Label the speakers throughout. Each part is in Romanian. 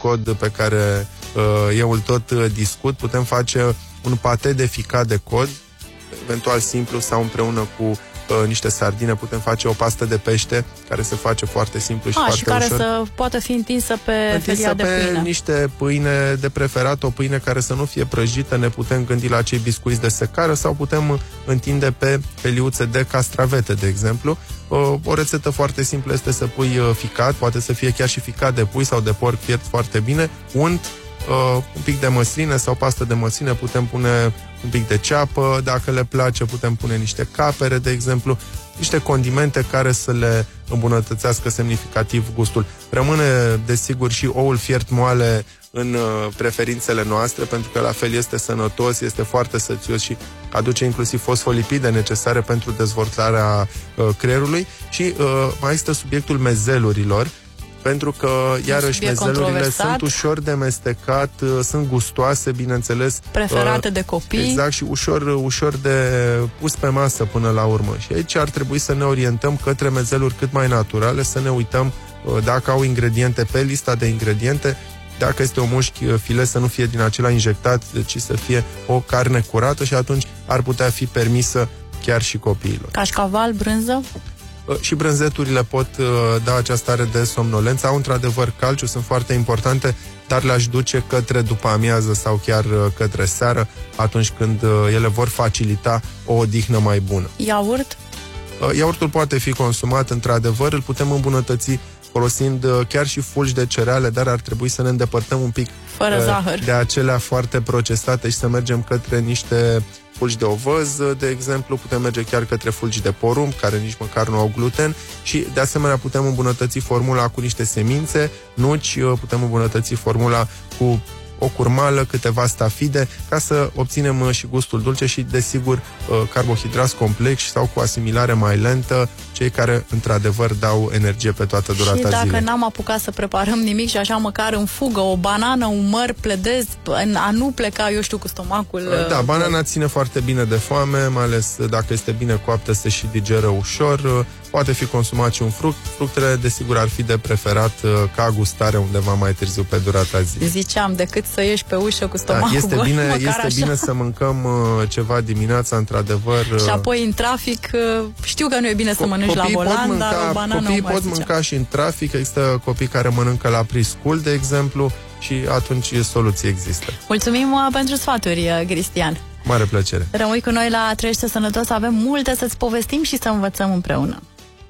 Speaker 1: cod pe care eu îl tot discut. Putem face un pate de ficat de cod, eventual simplu sau împreună cu niște sardine, putem face o pastă de pește care se face foarte simplu și foarte
Speaker 2: și care
Speaker 1: ușor.
Speaker 2: să poată fi întinsă pe felia de pâine.
Speaker 1: Niște pâine, de preferat o pâine care să nu fie prăjită. Ne putem gândi la acei biscuiți de secară sau putem întinde pe feliuțe de castravete, de exemplu. O rețetă foarte simplă este să pui ficat, poate să fie chiar și ficat de pui sau de porc fiert foarte bine, unt, un pic de măsline sau pastă de măsline, putem pune un pic de ceapă, dacă le place putem pune niște capere, de exemplu, niște condimente care să le îmbunătățească semnificativ gustul. Rămâne, desigur, și oul fiert moale în preferințele noastre, pentru că la fel este sănătos, este foarte sățios și aduce inclusiv fosfolipide necesare pentru dezvoltarea creierului. Și mai există subiectul mezelurilor, pentru că, iarăși, mezelurile sunt ușor de mestecat, sunt gustoase, bineînțeles.
Speaker 2: Preferate de copii.
Speaker 1: Exact, și ușor de pus pe masă până la urmă. Și aici ar trebui să ne orientăm către mezeluri cât mai naturale, să ne uităm dacă au ingrediente pe lista de ingrediente, dacă este o mușchi filet să nu fie din acela injectat, ci să fie o carne curată și atunci ar putea fi permisă chiar și copiilor.
Speaker 2: Cașcaval, brânză?
Speaker 1: Și brânzeturile pot da această stare de somnolență. Au într-adevăr calciu, sunt foarte importante, dar le-aș duce către după amiază sau chiar către seară, atunci când ele vor facilita o odihnă mai bună.
Speaker 2: Iaurt?
Speaker 1: Iaurtul poate fi consumat, într-adevăr, îl putem îmbunătăți folosind chiar și fulgi de cereale, dar ar trebui să ne îndepărtăm un pic
Speaker 2: fără zahăr
Speaker 1: de acelea foarte procesate și să mergem către niște fulgi de ovăz, de exemplu, putem merge chiar către fulgi de porumb, care nici măcar nu au gluten, și de asemenea putem îmbunătăți formula cu niște semințe, nuci, putem îmbunătăți formula cu o curmală, câteva stafide, ca să obținem și gustul dulce și, desigur, carbohidrați complexi sau cu asimilare mai lentă, cei care, într-adevăr, dau energie pe toată durata zilei.
Speaker 2: Și dacă n-am apucat să preparăm nimic și așa măcar în fugă, o banană, un măr, pledez a nu pleca, eu știu, cu stomacul...
Speaker 1: Da, banana ține foarte bine de foame, mai ales dacă este bine coaptă, se și digeră ușor. Poate fi consumat și un fruct. Fructele, desigur, ar fi de preferat ca gustare undeva mai târziu pe durata zilei.
Speaker 2: Ziceam, decât să ieși pe ușă cu stomacul gol,
Speaker 1: este bine să mâncăm ceva dimineața, într-adevăr.
Speaker 2: Și apoi în trafic, știu că nu e bine să mănânci la volan, dar o banană
Speaker 1: copiii pot mânca și în trafic. Există copii care mănâncă la preschool, de exemplu, și atunci soluții există.
Speaker 2: Mulțumim pentru sfaturi, Cristian.
Speaker 1: Mare plăcere.
Speaker 2: Rămâi cu noi la Trăiește Sănătos, avem multe să-ți povestim și să învățăm împreună.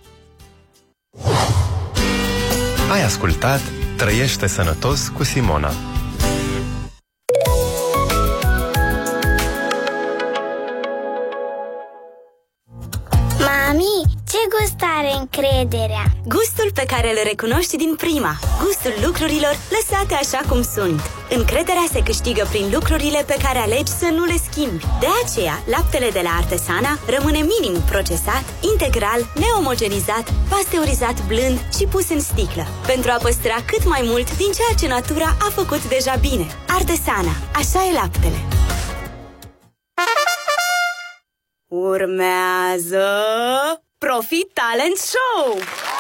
Speaker 3: Ai ascultat Trăiește Sănătos cu Simona.
Speaker 4: Mami, ce gust are încrederea?
Speaker 5: Gustul pe care îl recunoști din prima. Gustul lucrurilor lăsate așa cum sunt. Încrederea se câștigă prin lucrurile pe care alegi să nu le schimbi. De aceea, laptele de la Artesana rămâne minim procesat, integral, neomogenizat, pasteurizat blând și pus în sticlă, pentru a păstra cât mai mult din ceea ce natura a făcut deja bine. Artesana, așa e laptele. Urmează Profit Talent Show!